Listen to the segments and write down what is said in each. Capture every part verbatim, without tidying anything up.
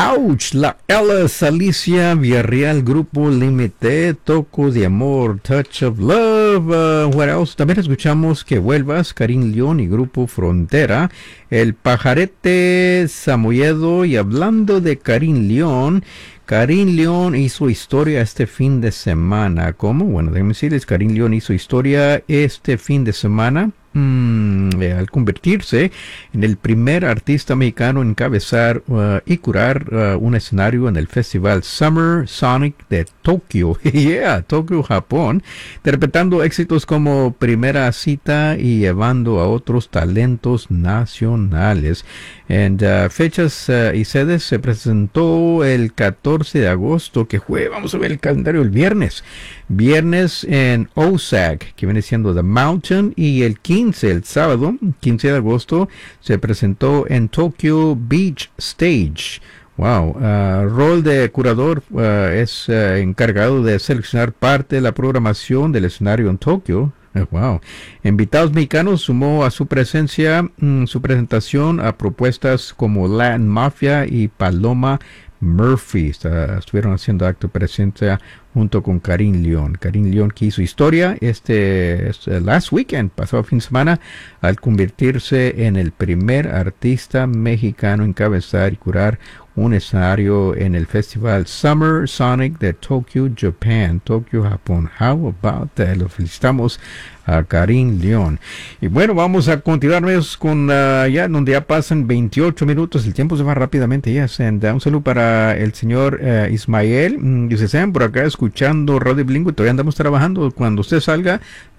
Ouch, la Ellis, Alicia Villarreal, Grupo Límite, Toco de Amor, Touch of Love, uh, what else? También escuchamos Que Vuelvas, Karin León y Grupo Frontera, El Pajarete, Samoyedo. Y hablando de Karin León, Karin León hizo historia este fin de semana. ¿Cómo? Bueno, déjenme decirles, Karin León hizo historia este fin de semana. Mm, eh, al convertirse en el primer artista mexicano en encabezar uh, y curar uh, un escenario en el festival Summer Sonic de Tokio, yeah, Tokio, Japón, interpretando éxitos como Primera Cita y llevando a otros talentos nacionales. En uh, fechas uh, y sedes se presentó el catorce de agosto, que fue, vamos a ver el calendario, el viernes. Viernes en O S A C, que viene siendo The Mountain, y el quince, el sábado, quince de agosto, se presentó en Tokyo Beach Stage. Wow, uh, rol de curador, uh, es uh, encargado de seleccionar parte de la programación del escenario en Tokio. Wow. Invitados mexicanos sumó a su presencia, mm, su presentación a propuestas como Latin Mafia y Paloma Murphy. Está, estuvieron haciendo acto de presencia junto con Karin León. Karin León, que hizo historia este, este last weekend, pasado fin de semana, al convertirse en el primer artista mexicano en encabezar y curar un escenario en el festival Summer Sonic de Tokyo, Japan, Tokio, Japón. How about that? Lo felicitamos a Karin León. Y bueno, vamos a continuarnos con uh, ya donde ya pasan veintiocho minutos, el tiempo se va rápidamente. Yes, and, uh, un saludo para el señor uh, Ismael. Mm, dice, sean por acá escuchando Radio Bilingüe, todavía andamos trabajando. Cuando usted salga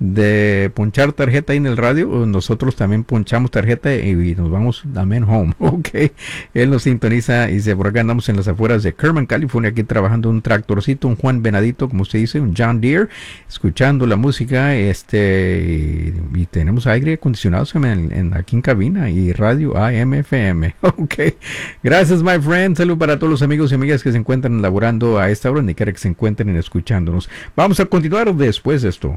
de ponchar tarjeta ahí en el radio, nosotros también ponchamos tarjeta y, y nos vamos también home. Ok, él nos sintoniza y dice, por acá andamos en las afueras de Kerman, California, aquí trabajando un tractorcito, un Juan Venadito, como usted dice, un John Deere, escuchando la música, este Y, y tenemos aire acondicionado en, en, aquí en cabina y radio A M F M. Ok, gracias, my friend. Salud para todos los amigos y amigas que se encuentran laborando a esta hora, ni quiera que se encuentren escuchándonos. Vamos a continuar después de esto.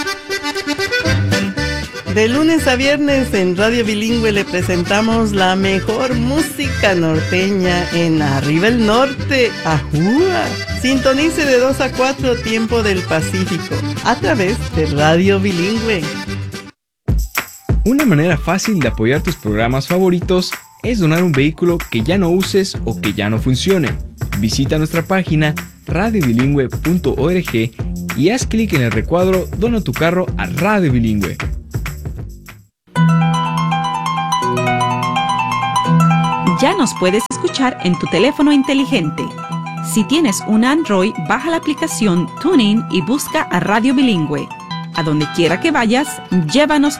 De lunes a viernes en Radio Bilingüe le presentamos la mejor música norteña en Arriba el Norte, Ajúa. Sintonice de dos a cuatro tiempo del Pacífico a través de Radio Bilingüe. Una manera fácil de apoyar tus programas favoritos es donar un vehículo que ya no uses o que ya no funcione. Visita nuestra página radio bilingüe punto org y haz clic en el recuadro Dona tu carro a Radio Bilingüe. Ya nos puedes escuchar en tu teléfono inteligente. Si tienes un Android, baja la aplicación TuneIn y busca a Radio Bilingüe. A donde quiera que vayas, llévanos